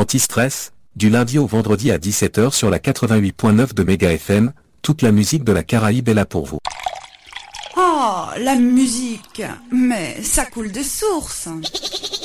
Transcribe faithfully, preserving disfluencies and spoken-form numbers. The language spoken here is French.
Anti-stress, du lundi au vendredi à dix-sept heures sur la quatre-vingt-huit point neuf de Méga F M, toute la musique de la Caraïbe est là pour vous. Oh, la musique, mais ça coule de source.